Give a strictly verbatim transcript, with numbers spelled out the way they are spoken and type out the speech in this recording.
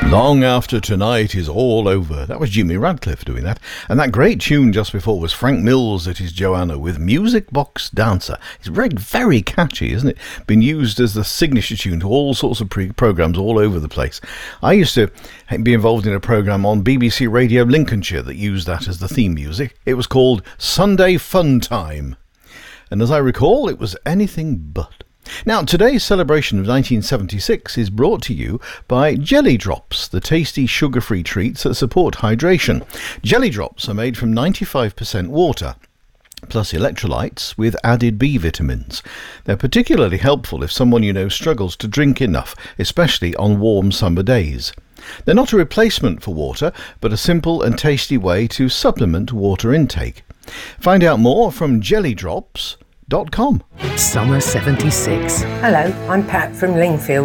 Long After Tonight Is All Over. That was Jimmy Radcliffe doing that. And that great tune just before was Frank Mills at his Joanna with Music Box Dancer. It's very, very catchy, isn't it? Been used as the signature tune to all sorts of pre- programmes all over the place. I used to be involved in a programme on B B C Radio Lincolnshire that used that as the theme music. It was called Sunday Fun Time. And as I recall, it was anything but. Now, today's celebration of nineteen seventy-six is brought to you by Jelly Drops, the tasty sugar-free treats that support hydration. Jelly Drops are made from ninety-five percent water, plus electrolytes with added B vitamins. They're particularly helpful if someone you know struggles to drink enough, especially on warm summer days. They're not a replacement for water, but a simple and tasty way to supplement water intake. Find out more from jelly drops dot com. Summer seventy-six. Hello, I'm Pat from Lingfield.